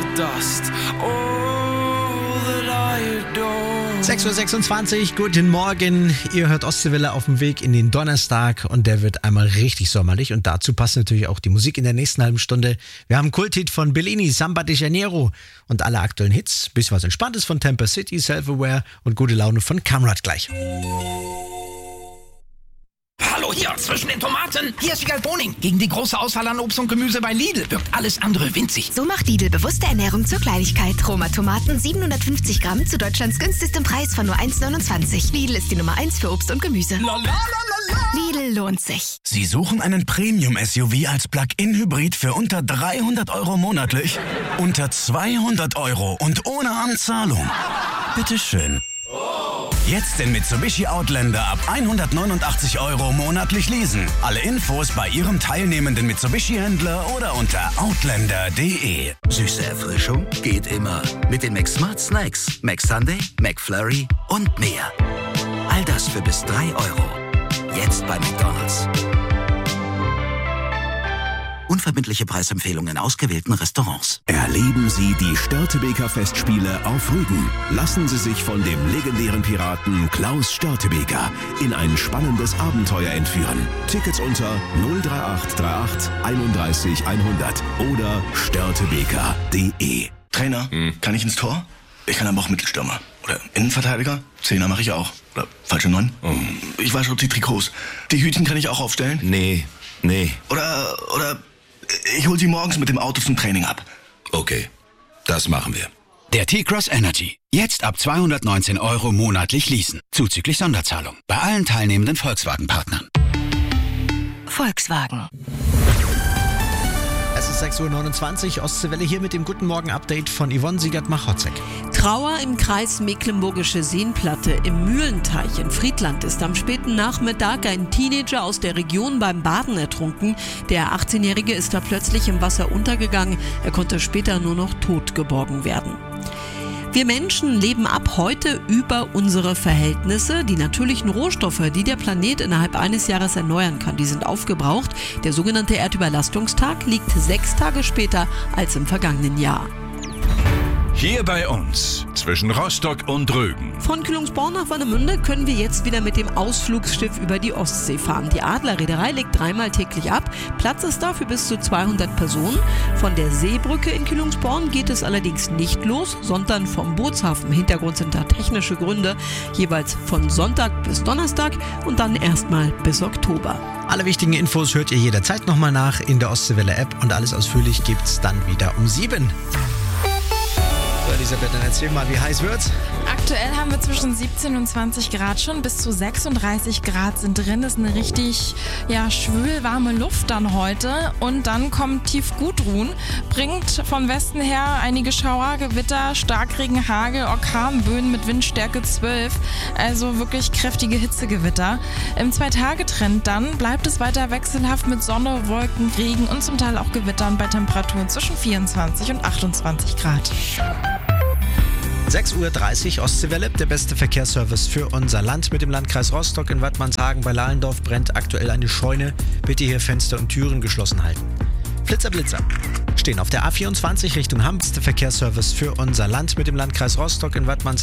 dust. All that I adore. 6.26 Uhr, guten Morgen. Ihr hört Ostseewelle auf dem Weg in den Donnerstag und der wird einmal richtig sommerlich und dazu passt natürlich auch die Musik in der nächsten halben Stunde. Wir haben Kulthit von Bellini, Samba de Janeiro und alle aktuellen Hits. Bisschen was Entspanntes von Temper City, Self-Aware und gute Laune von Kamrat gleich. Hallo hier, zwischen den Tomaten. Hier ist Wiegald Boning. Gegen die große Auswahl an Obst und Gemüse bei Lidl wirkt alles andere winzig. So macht Lidl bewusste Ernährung zur Kleinigkeit. Roma Tomaten 750 Gramm zu Deutschlands günstigstem Preis von nur 1,29. Lidl ist die Nummer 1 für Obst und Gemüse. Lidl lohnt sich. Sie suchen einen Premium-SUV als Plug-in-Hybrid für unter 300 € monatlich? Unter 200 € und ohne Anzahlung? Bitteschön. Jetzt den Mitsubishi Outlander ab 189 € monatlich leasen. Alle Infos bei Ihrem teilnehmenden Mitsubishi-Händler oder unter outlander.de. Süße Erfrischung geht immer. Mit den McSmart Snacks, McSunday, McFlurry und mehr. All das für bis 3 €. Jetzt bei McDonald's. Unverbindliche Preisempfehlungen in ausgewählten Restaurants. Erleben Sie die Störtebeker Festspiele auf Rügen. Lassen Sie sich von dem legendären Piraten Klaus Störtebeker in ein spannendes Abenteuer entführen. Tickets unter 03838 31 100 oder störtebeker.de. Trainer, kann ich ins Tor? Ich kann aber auch Mittelstürmer. Oder Innenverteidiger? Zehner mache ich auch. Oder falsche 9? Ich wasche die Trikots. Die Hütchen kann ich auch aufstellen? Nee. Oder ich hol sie morgens mit dem Auto zum Training ab. Okay, das machen wir. Der T-Cross Energy. Jetzt ab 219 € monatlich leasen. Zuzüglich Sonderzahlung. Bei allen teilnehmenden Volkswagen-Partnern. Volkswagen. Es ist 6.29 Uhr, Ostseewelle hier mit dem Guten Morgen-Update von Yvonne Siegert-Machotzek. Trauer im Kreis Mecklenburgische Seenplatte. Im Mühlenteich in Friedland ist am späten Nachmittag ein Teenager aus der Region beim Baden ertrunken. Der 18-Jährige ist da plötzlich im Wasser untergegangen. Er konnte später nur noch tot geborgen werden. Wir Menschen leben ab heute über unsere Verhältnisse. Die natürlichen Rohstoffe, die der Planet innerhalb eines Jahres erneuern kann, die sind aufgebraucht. Der sogenannte Erdüberlastungstag liegt 6 Tage später als im vergangenen Jahr. Hier bei uns, zwischen Rostock und Rügen. Von Kühlungsborn nach Warnemünde können wir jetzt wieder mit dem Ausflugsschiff über die Ostsee fahren. Die Adler-Reederei legt 3-mal täglich ab. Platz ist da für bis zu 200 Personen. Von der Seebrücke in Kühlungsborn geht es allerdings nicht los, sondern vom Bootshafen. Hintergrund sind da technische Gründe. Jeweils von Sonntag bis Donnerstag und dann erstmal bis Oktober. Alle wichtigen Infos hört ihr jederzeit nochmal nach in der Ostseewelle-App und alles ausführlich gibt's dann wieder um 7. Elisabeth, dann erzähl mal, wie heiß wird's? Aktuell haben wir zwischen 17 und 20 Grad schon, bis zu 36 Grad sind drin. Das ist eine richtig schwül warme Luft dann heute. Und dann kommt tief Gudrun, bringt vom Westen her einige Schauer, Gewitter, Starkregen, Hagel, Orkanböen mit Windstärke 12. Also wirklich kräftige Hitzegewitter. Im 2-Tage-Trend dann bleibt es weiter wechselhaft mit Sonne, Wolken, Regen und zum Teil auch Gewittern bei Temperaturen zwischen 24 und 28 Grad. 6.30 Uhr, Ostseewelle, der beste Verkehrsservice für unser Land. Mit dem Landkreis Rostock in Wattmannshagen bei Lahlendorf brennt aktuell eine Scheune. Bitte hier Fenster und Türen geschlossen halten. Flitzer, Blitzer. Stehen auf der A24 Richtung Hamm. Beste Verkehrsservice für unser Land mit dem Landkreis Rostock in Wattmannshagen.